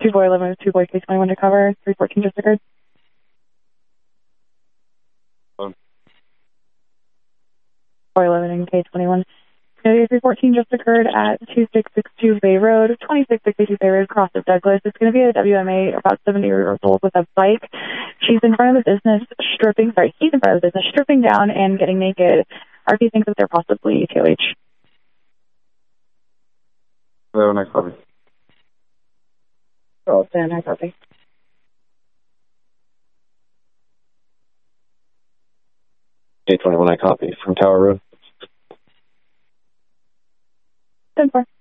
2411 with 2 boy K21 to cover. 314 just occurred. 411 and K21. 314 just occurred at 2662 Bay Road, 2662 Bay Road, cross of Douglas. It's going to be a WMA about 70 years old with a bike. She's in front of the business he's in front of the business stripping down and getting naked. RP thinks that they're possibly TOH. Hello, nice copy. Oh, nice copy. K21, I copy from Tower Road. 10-4.